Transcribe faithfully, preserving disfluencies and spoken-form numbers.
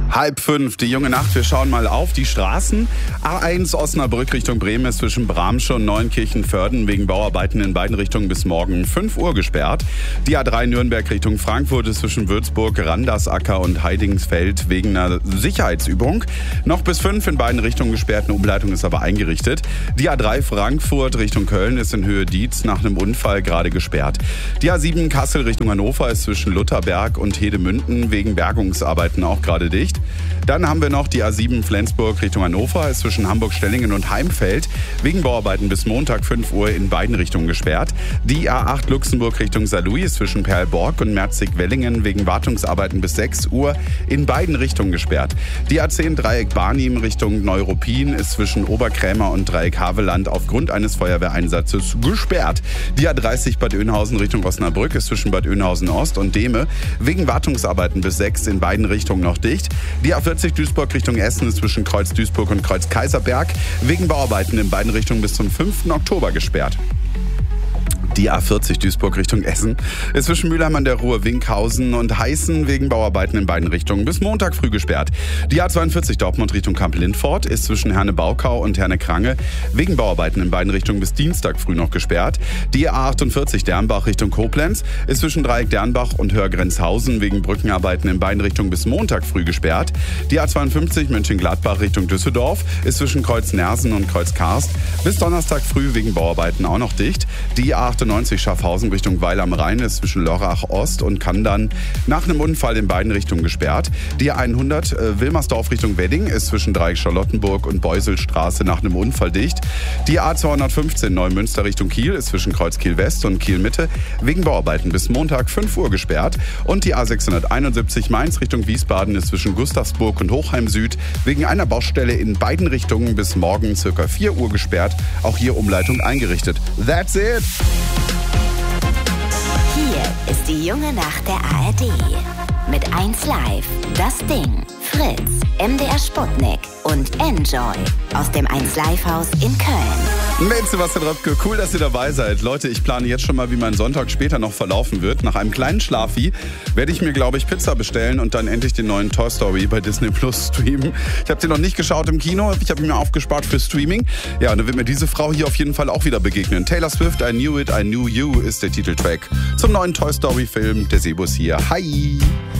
Halb fünf, die junge Nacht. Wir schauen mal auf die Straßen. A eins Osnabrück Richtung Bremen ist zwischen Bramsche und Neunkirchen-Vörden wegen Bauarbeiten in beiden Richtungen bis morgen fünf Uhr gesperrt. Die A drei Nürnberg Richtung Frankfurt ist zwischen Würzburg, Randersacker und Heidingsfeld wegen einer Sicherheitsübung noch bis fünf in beiden Richtungen gesperrt. Eine Umleitung ist aber eingerichtet. Die A drei Frankfurt Richtung Köln ist in Höhe Dietz nach einem Unfall gerade gesperrt. Die A sieben Kassel Richtung Hannover ist zwischen Lutherberg und Hedemünden wegen Bergungsarbeiten auch gerade dicht. Dann haben wir noch die A sieben Flensburg Richtung Hannover, ist zwischen Hamburg-Stellingen und Heimfeld wegen Bauarbeiten bis Montag fünf Uhr in beiden Richtungen gesperrt. Die A acht Luxemburg Richtung Saarlouis ist zwischen Perlborg und Merzig-Wellingen wegen Wartungsarbeiten bis sechs Uhr in beiden Richtungen gesperrt. Die A zehn Dreieck Barnim Richtung Neuruppin ist zwischen Oberkrämer und Dreieck Havelland aufgrund eines Feuerwehreinsatzes gesperrt. Die A dreißig Bad Oeynhausen Richtung Osnabrück ist zwischen Bad Oeynhausen Ost und Dehme wegen Wartungsarbeiten bis sechs in beiden Richtungen noch dicht. Die A vierzig Duisburg Richtung Essen ist zwischen Kreuz Duisburg und Kreuz Kaiserberg wegen Bauarbeiten in beiden Richtungen bis zum fünften Oktober gesperrt. Die A vierzig Duisburg Richtung Essen ist zwischen Mülheim an der Ruhr, Winkhausen und Heißen wegen Bauarbeiten in beiden Richtungen bis Montag früh gesperrt. Die A zweiundvierzig Dortmund Richtung Kamp-Lindfort ist zwischen Herne-Baukau und Herne-Krange wegen Bauarbeiten in beiden Richtungen bis Dienstag früh noch gesperrt. Die A achtundvierzig Dernbach Richtung Koblenz ist zwischen Dreieck Dernbach und Hörgrenzhausen wegen Brückenarbeiten in beiden Richtungen bis Montag früh gesperrt. Die A zweiundfünfzig Mönchengladbach Richtung Düsseldorf ist zwischen Kreuz Nersen und Kreuz Karst bis Donnerstag früh wegen Bauarbeiten auch noch dicht. Die A achtundneunzig Schaffhausen Richtung Weil am Rhein ist zwischen Lörrach Ost und Kandern nach einem Unfall in beiden Richtungen gesperrt. Die A hundert äh, Wilmersdorf Richtung Wedding ist zwischen Dreieck Charlottenburg und Beuselstraße nach einem Unfall dicht. Die A zweihundertfünfzehn Neumünster Richtung Kiel ist zwischen Kreuz Kiel West und Kiel Mitte wegen Bauarbeiten bis Montag fünf Uhr gesperrt. Und die A sechshunderteinundsiebzig Mainz Richtung Wiesbaden ist zwischen Gustavsburg und Hochheim Süd wegen einer Baustelle in beiden Richtungen bis morgen circa vier Uhr gesperrt. Auch hier Umleitung eingerichtet. That's it! Hier ist die junge Nacht der A R D. Mit eins Live, Das Ding, Fritz, M D R Sputnik und Enjoy aus dem eins Live Haus in Köln. Mit Sebastian Röpke, cool, dass ihr dabei seid. Leute, ich plane jetzt schon mal, wie mein Sonntag später noch verlaufen wird. Nach einem kleinen Schlafi werde ich mir, glaube ich, Pizza bestellen und dann endlich den neuen Toy Story bei Disney Plus streamen. Ich habe den noch nicht geschaut im Kino, ich habe ihn mir aufgespart für Streaming. Ja, und dann wird mir diese Frau hier auf jeden Fall auch wieder begegnen. Taylor Swift, I Knew It, I Knew You ist der Titeltrack zum neuen Toy Story Film. Der Sebus hier. Hi!